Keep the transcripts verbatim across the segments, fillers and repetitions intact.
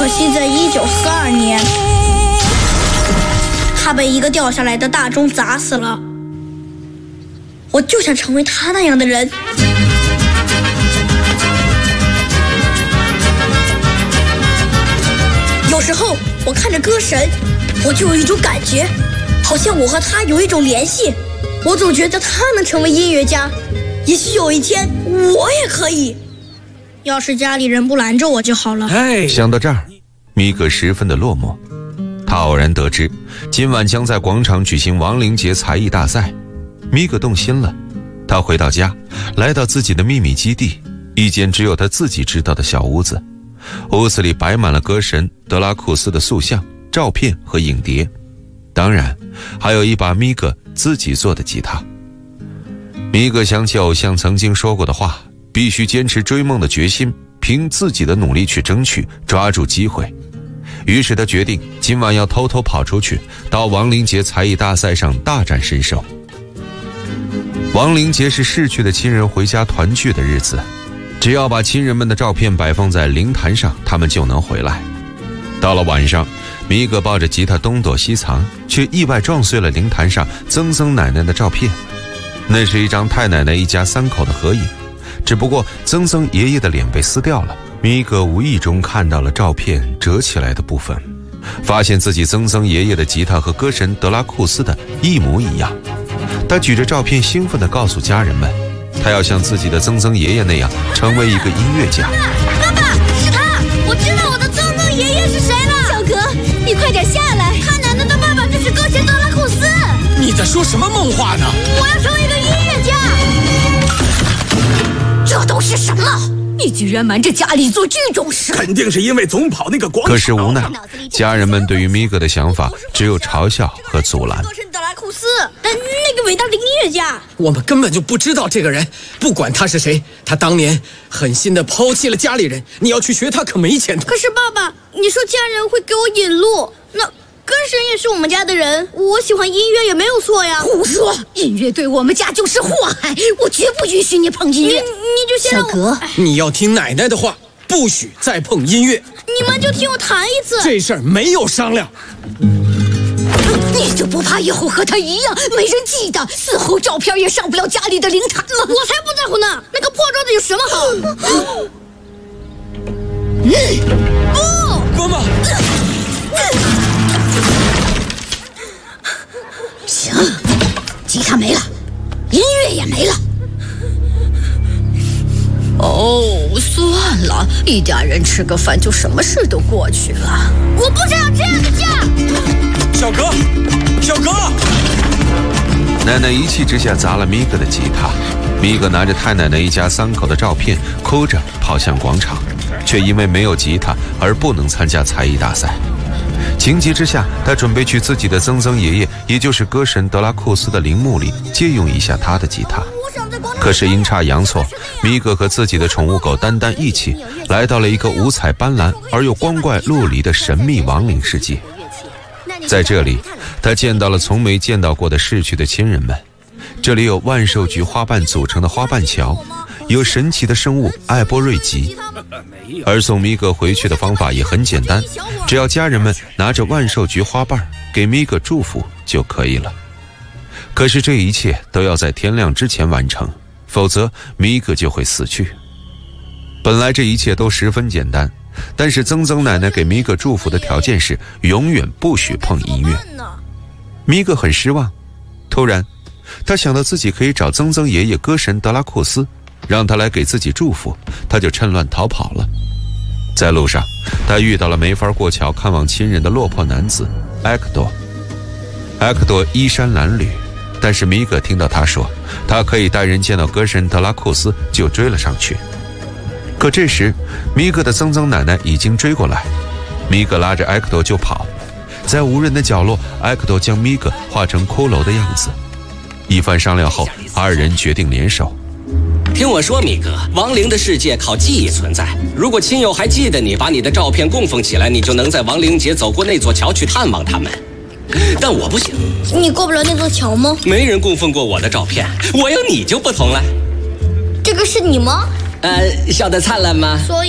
可惜在一九四二年，他被一个掉下来的大钟砸死了。我就想成为他那样的人。有时候我看着歌神，我就有一种感觉，好像我和他有一种联系。我总觉得他能成为音乐家，也许有一天我也可以。要是家里人不拦着我就好了。 想到这儿，米格十分的落寞。他偶然得知今晚将在广场举行亡灵节才艺大赛，米格动心了。他回到家，来到自己的秘密基地，一间只有他自己知道的小屋子。屋子里摆满了歌神德拉库斯的塑像、照片和影碟，当然还有一把米格自己做的吉他。米格想起偶像曾经说过的话，必须坚持追梦的决心，凭自己的努力去争取，抓住机会。于是他决定今晚要偷偷跑出去，到亡灵节才艺大赛上大展身手。亡灵节是逝去的亲人回家团聚的日子，只要把亲人们的照片摆放在灵坛上，他们就能回来。到了晚上，米格抱着吉他东躲西藏，却意外撞碎了灵坛上曾曾奶奶的照片。那是一张太奶奶一家三口的合影，只不过曾曾爷爷的脸被撕掉了。米格无意中看到了照片折起来的部分，发现自己曾曾爷爷的吉他和歌神德拉库斯的一模一样。他举着照片兴奋地告诉家人们，他要像自己的曾曾爷爷那样成为一个音乐家。 爸爸，是他！我知道我的曾曾爷爷是谁了。 小格，你快点下来！ 他奶奶的爸爸就是歌神德拉库斯。 你在说什么梦话呢？ 我要成为一个音乐家。这都是什么？ 你居然瞒着家里做这种事！ 肯定是因为总跑那个广场。 可是无奈，家人们对于米格的想法只有嘲笑和阻拦。 歌神德拉库斯，但那个伟大的音乐家， 我们根本就不知道这个人，不管他是谁，他当年狠心的抛弃了家里人，你要去学他可没前途。 可是爸爸，你说家人会给我引路，那歌神也是我们家的人，我喜欢音乐也没有错呀。 胡说！音乐对我们家就是祸害，我绝不允许你碰音乐。 你你就先让我。 小格， 你要听奶奶的话，不许再碰音乐。 你们就听我弹一次。 这事儿没有商量。 你就不怕以后和他一样没人记得，死后照片也上不了家里的灵坛吗？ 我才不在乎呢，那个破桌子有什么好？ 嗯， 不， 妈妈。 行，吉他没了，音乐也没了。哦，算了，一家人吃个饭就什么事都过去了。 我不想要这样的家。 小格，小格！ 奶奶一气之下砸了米格的吉他，米格拿着太奶奶一家三口的照片，哭着跑向广场，却因为没有吉他而不能参加才艺大赛。情急之下，他准备去自己的曾曾爷爷，也就是歌神德拉库斯的陵墓里借用一下他的吉他。可是阴差阳错，米格和自己的宠物狗丹丹一起来到了一个五彩斑斓而又光怪陆离的神秘亡灵世界。在这里，他见到了从没见到过的逝去的亲人们。这里有万寿菊花瓣组成的花瓣桥，有神奇的生物艾波瑞吉。而送米格回去的方法也很简单，只要家人们拿着万寿菊花瓣给米格祝福就可以了。可是这一切都要在天亮之前完成，否则米格就会死去。本来这一切都十分简单，但是曾曾奶奶给米格祝福的条件是永远不许碰音乐。米格很失望，突然他想到自己可以找曾曾爷爷歌神德拉库斯，让他来给自己祝福，他就趁乱逃跑了。在路上，他遇到了没法过桥看望亲人的落魄男子埃克多。埃克多衣衫褴褛，但是米格听到他说他可以带人见到歌神德拉库斯，就追了上去。可这时米格的曾曾奶奶已经追过来，米格拉着埃克多就跑。在无人的角落，埃克多将米格画成骷髅的样子。一番商量后，二人决定联手。 听我说，米格，亡灵的世界靠记忆存在。如果亲友还记得你，把你的照片供奉起来，你就能在亡灵节走过那座桥去探望他们。但我不行， 你过不了那座桥吗？ 没人供奉过我的照片，我有你就不同了。 这个是你吗？ 呃，笑得灿烂吗？ 所以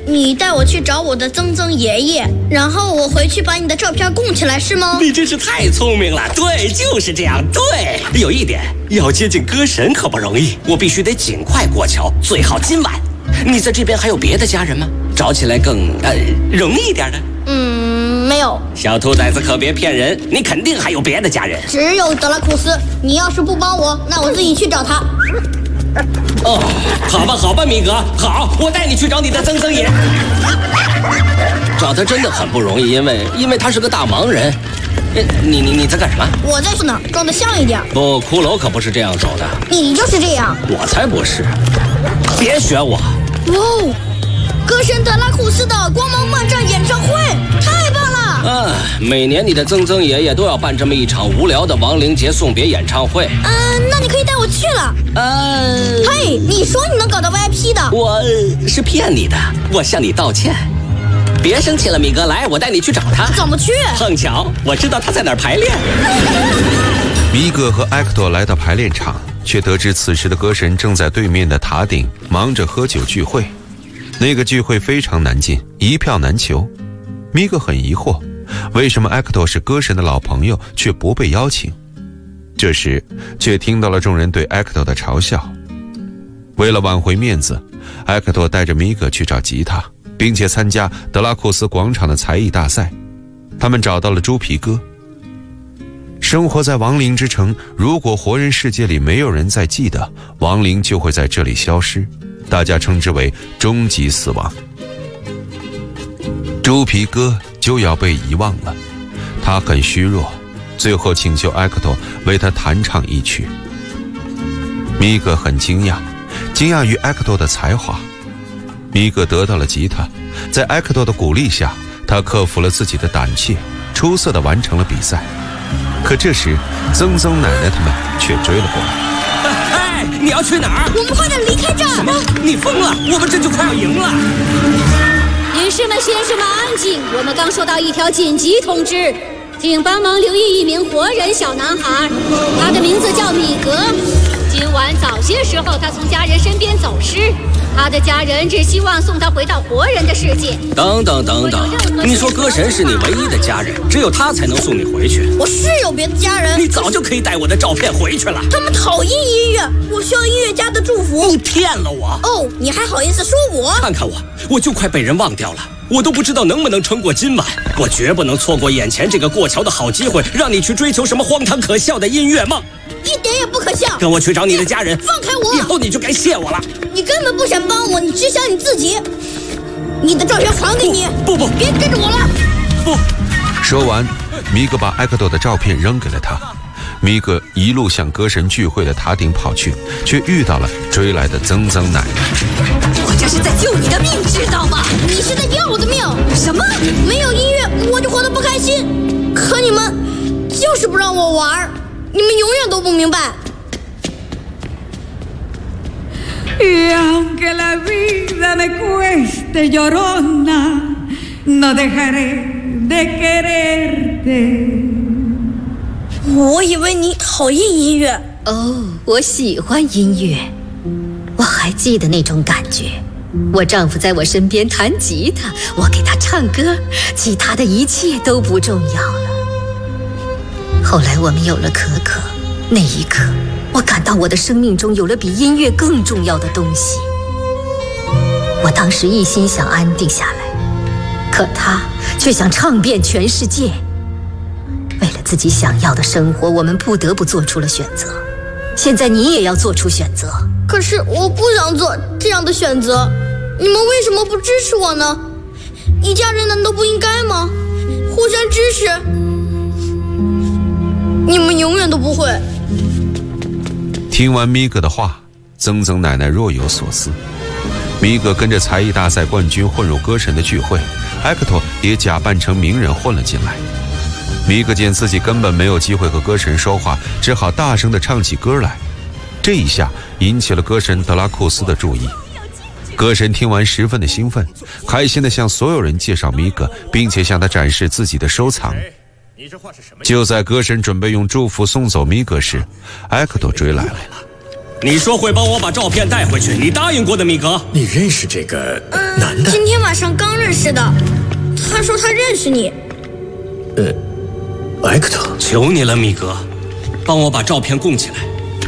你带我去找我的曾曾爷爷，然后我回去把你的照片供起来，是吗？ 你真是太聪明了，对，就是这样。对，有一点，要接近歌神可不容易，我必须得尽快过桥，最好今晚。你在这边还有别的家人吗？找起来更呃容易一点的。 嗯，没有。 小兔崽子可别骗人，你肯定还有别的家人。 只有德拉库斯，你要是不帮我，那我自己去找他。 哦，好吧，好吧，米格，好，我带你去找你的曾曾爷。找他真的很不容易，因为因为他是个大盲人。你你你在干什么？ 我在呢，装得像一点。 不，骷髅可不是这样走的。 你就是这样。 我才不是。别学我。 哇哦，歌神德拉库斯的光芒漫战演唱会，太棒了！ 啊，每年你的曾曾爷爷都要办这么一场无聊的亡灵节送别演唱会。 嗯、呃，那你可以带我去了。 呃， 嘿，你说你能搞到 V I P 的， 我是骗你的，我向你道歉。别生气了，米格，来，我带你去找他。 怎么去？ 碰巧，我知道他在哪儿排练。 米格和埃克多来到排练场，却得知此时的歌神正在对面的塔顶忙着喝酒聚会。那个聚会非常难进，一票难求。米格很疑惑，为什么埃克多是歌神的老朋友却不被邀请？这时却听到了众人对埃克多的嘲笑。为了挽回面子，埃克多带着米格去找吉他，并且参加德拉库斯广场的才艺大赛。他们找到了猪皮哥。生活在亡灵之城，如果活人世界里没有人再记得，亡灵就会在这里消失，大家称之为终极死亡。猪皮哥就要被遗忘了，他很虚弱，最后请求埃克多为他弹唱一曲。米格很惊讶，惊讶于埃克多的才华。米格得到了吉他，在埃克多的鼓励下，他克服了自己的胆怯，出色地完成了比赛。可这时曾曾奶奶他们却追了过来。 哎，你要去哪儿？ 我们快点离开这儿！ 什么？你疯了？我们这就快要赢了！ 女士们、先生们，安静！我们刚收到一条紧急通知，请帮忙留意一名活人小男孩，他的名字叫米格。今晚早些时候，他从家人身边走失，他的家人只希望送他回到活人的世界。 等等等等，你说歌神是你唯一的家人，只有他才能送你回去。 我是有别的家人， 你早就可以带我的照片回去了。 他们讨厌音乐，我需要音乐家的祝福。 你骗了我！ 哦，你还好意思说我？ 看看我，我就快被人忘掉了。我都不知道能不能撑过今晚，我绝不能错过眼前这个过桥的好机会，让你去追求什么荒唐可笑的音乐梦， 一点也不可笑。 跟我去找你的家人， 放开我！ 以后你就该谢我了。 你根本不想帮我，你只想你自己。你的照片还给你！ 不不， 别跟着我了！ 不。 说完，米格把埃克多的照片扔给了他。米格一路向歌神聚会的塔顶跑去，却遇到了追来的曾曾奶奶。 我这是在救你的命，知道吗？ 你是在要我的命！ 什么？ 没有音乐我就活得不开心，可你们就是不让我玩，你们永远都不明白。 Y aunque la vida me cueste llorona, no dejaré de quererte。 我以为你讨厌音乐。 哦，我喜欢音乐，我还记得那种感觉。我丈夫在我身边弹吉他，我给他唱歌，其他的一切都不重要了。后来我们有了可可，那一刻我感到我的生命中有了比音乐更重要的东西。我当时一心想安定下来，可他却想唱遍全世界。为了自己想要的生活，我们不得不做出了选择。现在你也要做出选择。 可是我不想做这样的选择，你们为什么不支持我呢？一家人难道不应该吗？互相支持，你们永远都不会。 听完米格的话，曾曾奶奶若有所思。米格跟着才艺大赛冠军混入歌神的聚会，埃克托也假扮成名人混了进来。米格见自己根本没有机会和歌神说话，只好大声地唱起歌来。这一下引起了歌神德拉库斯的注意。歌神听完十分的兴奋，开心地向所有人介绍米格，并且向他展示自己的收藏。就在歌神准备用祝福送走米格时，埃克多追来了。 你说会帮我把照片带回去，你答应过的，米格。 你认识这个嗯、 男的？ 今天晚上刚认识的。他说他认识你。 呃，埃克特， 求你了，米格，帮我把照片供起来。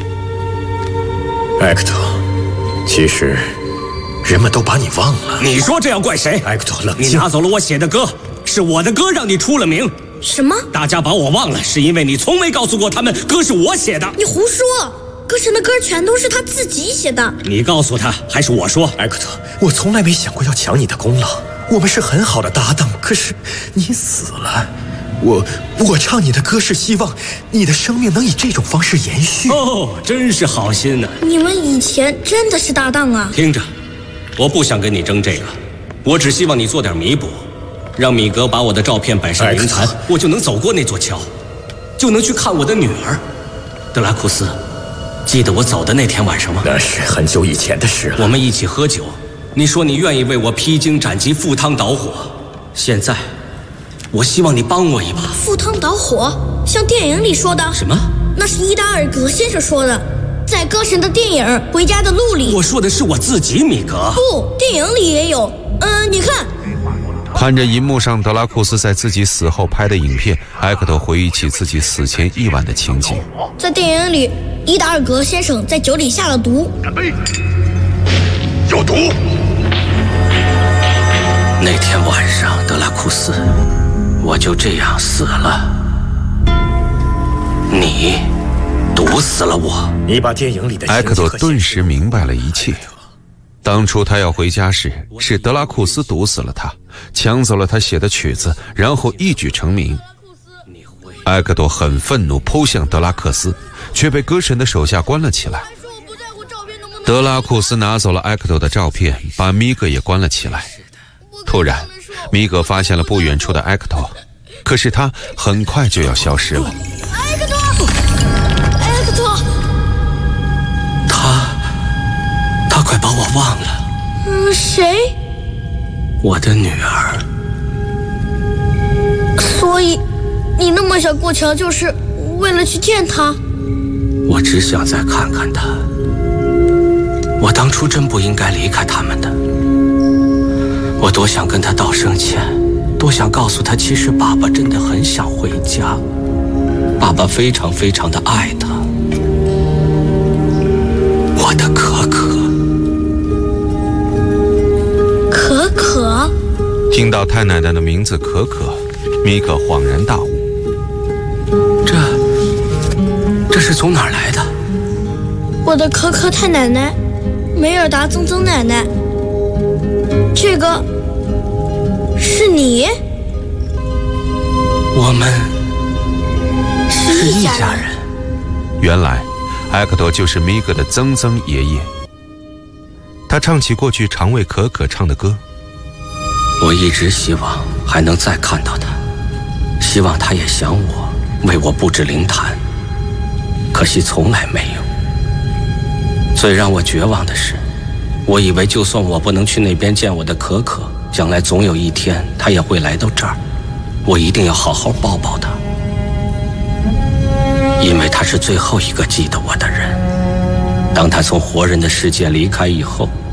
埃克特，其实人们都把你忘了。 你说这要怪谁？ 埃克特，冷静。 你拿走了我写的歌，是我的歌让你出了名。 什么？ 大家把我忘了，是因为你从没告诉过他们歌是我写的。 你胡说！歌神的歌全都是他自己写的。 你告诉他，还是我说？ 埃克特，我从来没想过要抢你的功劳，我们是很好的搭档。可是你死了，我我唱你的歌是希望你的生命能以这种方式延续。 哦，真是好心呢、啊。 你们以前真的是搭档啊！ 听着，我不想跟你争这个，我只希望你做点弥补，让米格把我的照片摆上灵坛，我就能走过那座桥，就能去看我的女儿。德拉库斯，记得我走的那天晚上吗？ 那是很久以前的事了。 我们一起喝酒，你说你愿意为我披荆斩棘、赴汤蹈火。现在，我希望你帮我一把。 赴汤蹈火，像电影里说的。 什么？ 那是伊达尔格先生说的，在歌神的电影《回家的路》里。 我说的是我自己，米格。 不，电影里也有。嗯、呃，你看。 看着荧幕上德拉库斯在自己死后拍的影片，埃克特回忆起自己死前一晚的情景。 在电影里，伊达尔格先生在酒里下了毒。 准备，有毒！ 那天晚上，德拉库斯，我就这样死了。你毒死了我。 你把电影里的埃克特顿时明白了一切。当初他要回家时，是德拉库斯毒死了他，抢走了他写的曲子，然后一举成名。埃克多很愤怒，扑向德拉克斯，却被歌神的手下关了起来。德拉库斯拿走了埃克多的照片，把米格也关了起来。突然，米格发现了不远处的埃克多，可是他很快就要消失了。 埃克多，埃克多， 他。他快把我忘了。 嗯，谁？ 我的女儿。 所以，你那么想过桥，就是为了去见她？ 我只想再看看她。我当初真不应该离开他们的。我多想跟她道声歉，多想告诉她，其实爸爸真的很想回家，爸爸非常非常的爱她。我的可可。 可可， 听到太奶奶的名字可可，米可恍然大悟。 这，这是从哪儿来的？ 我的可可太奶奶，梅尔达曾曾奶奶。这个是你？ 我们是一家人。 原来，埃克多就是米格的曾曾爷爷。他唱起过去常为可可唱的歌。 我一直希望还能再看到他，希望他也想我，为我布置灵坛，可惜从来没有。最让我绝望的是，我以为就算我不能去那边见我的可可，将来总有一天他也会来到这儿，我一定要好好抱抱他，因为他是最后一个记得我的人。当他从活人的世界离开以后，